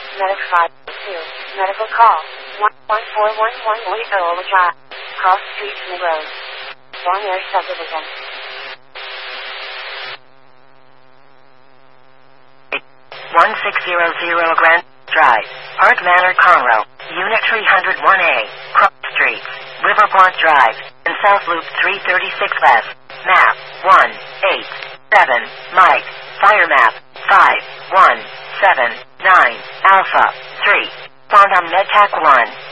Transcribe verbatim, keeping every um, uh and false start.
Medic five two. Medical call. one one four one one Louisville Drive. Cross Street Smith Road. Bon Air Subdivision. one six zero zero Grand Drive. Park Manor, Conroe. Unit three oh one A. Cross Street. Riverport Drive. And South Loop three thirty-six West. Map. one eight seven. Mike. Fire map. five one seven nine. Alpha. three. Quantum MedTech one.